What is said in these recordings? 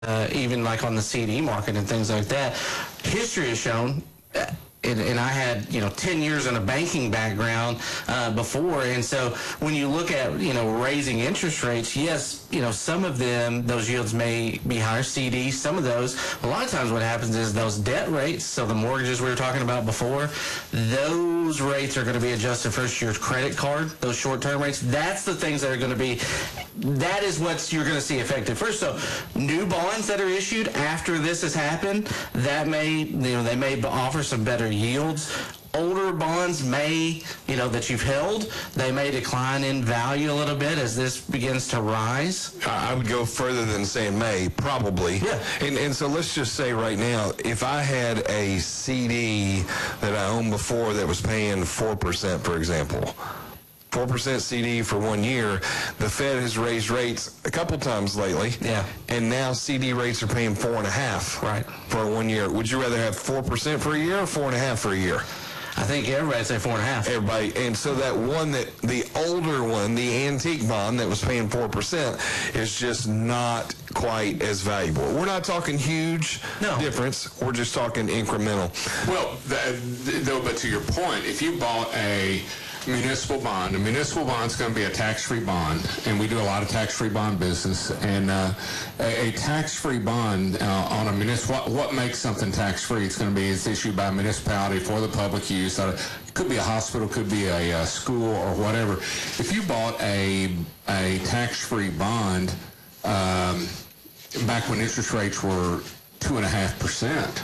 even like on the CD market and things like that. History has shown, and I had 10 years in a banking background before, and so when you look at raising interest rates, yes, some of them, those yields may be higher. CDs, some of those, a lot of times what happens is those debt rates, so the mortgages we were talking about before, those rates are going to be adjusted first. Your credit card, those short-term rates, that's the things that are going to be, that is what you're going to see affected first. So new bonds that are issued after this has happened, that may, they may offer some better yields. Older bonds may, that you've held, they may decline in value a little bit as this begins to rise. I would go further than saying may, probably. Yeah. And so let's just say right now, if I had a CD that I owned before that was paying 4%, for example, 4% CD for 1 year, the Fed has raised rates a couple times lately. Yeah. And now CD rates are paying 4.5%. Right. For 1 year. Would you rather have 4% for a year or 4.5% for a year? I think everybody'd say 4.5. Everybody, and so that one, that the older one, the antique bond that was paying 4%, is just not quite as valuable. We're not talking huge difference. We're just talking incremental. Well, but to your point, if you bought a municipal bond, a municipal bond's going to be a tax-free bond, and we do a lot of tax-free bond business. And a tax-free bond on a municipal, what makes something tax-free? It's issued by a municipality for the public use. It could be a hospital, could be a school, or whatever. If you bought a tax-free bond back when interest rates were 2.5%,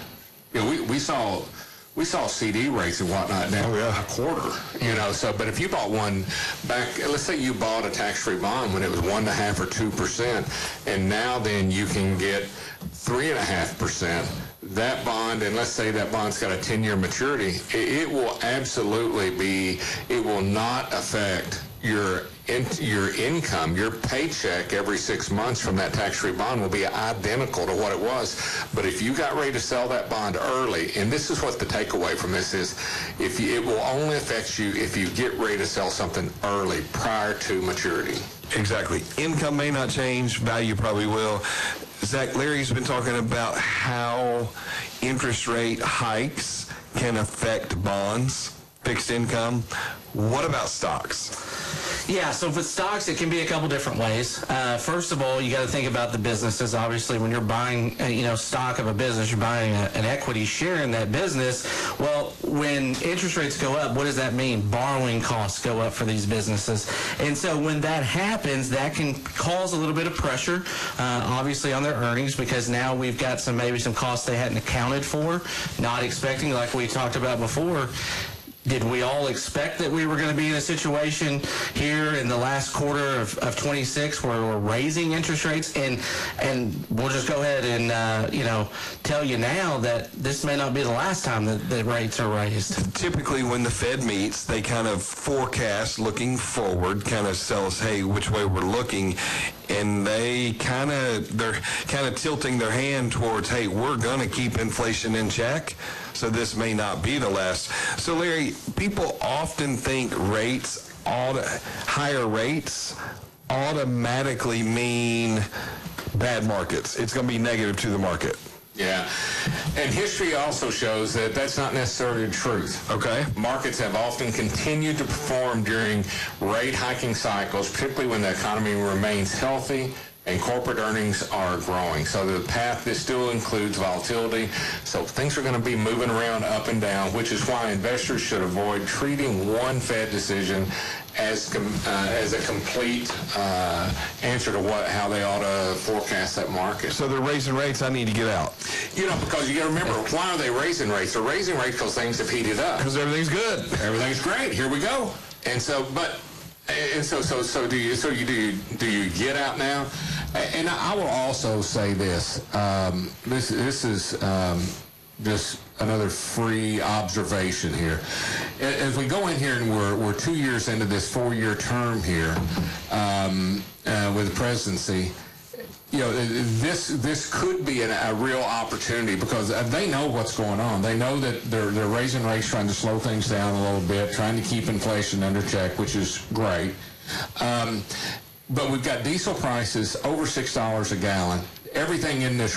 we saw CD rates and whatnot down a quarter, So, but if you bought one back, let's say you bought a tax-free bond when it was 1.5% or 2%, and now then you can get 3.5%. That bond, and let's say that bond's got a 10-year maturity, it will absolutely be. It will not affect your income, your paycheck every 6 months from that tax-free bond will be identical to what it was. But if you got ready to sell that bond early, and this is what the takeaway from this is, it will only affect you if you get ready to sell something early, prior to maturity. Exactly. Income may not change, value probably will. Zach, Larry's been talking about how interest rate hikes can affect bonds, fixed income. What about stocks? Yeah, so with stocks, it can be a couple different ways. First of all, you got to think about the businesses. Obviously, when you're buying, stock of a business, you're buying an equity share in that business. Well, when interest rates go up, what does that mean? Borrowing costs go up for these businesses. And so when that happens, that can cause a little bit of pressure, obviously, on their earnings, because now we've got maybe some costs they hadn't accounted for, not expecting, like we talked about before. Did we all expect that we were going to be in a situation here in the last quarter of 26 where we're raising interest rates? And we'll just go ahead and, tell you now that this may not be the last time that the rates are raised. Typically, when the Fed meets, they kind of forecast looking forward, kind of tell us, hey, which way we're looking. And they're kind of tilting their hand towards, hey, we're going to keep inflation in check. So this may not be the last. So Larry, people often think higher rates automatically mean bad markets. It's going to be negative to the market. Yeah, and history also shows that that's not necessarily the truth. Okay. Markets have often continued to perform during rate hiking cycles, particularly when the economy remains healthy and corporate earnings are growing. So the path, this still includes volatility. So things are going to be moving around up and down, which is why investors should avoid treating one Fed decision as a complete answer to how they ought to forecast that market. So they're raising rates, I need to get out. Because you got to remember, why are they raising rates? They're raising rates because things have heated up. Because everything's good. Everything's great. Here we go. And so do you get out now? And I will also say this. This is just another free observation here. As we go in here and we're 2 years into this 4-year term here with the presidency, this could be a real opportunity because they know what's going on. They know that they're raising rates, trying to slow things down a little bit, trying to keep inflation under check, which is great. But we've got diesel prices over $6 a gallon. everything in this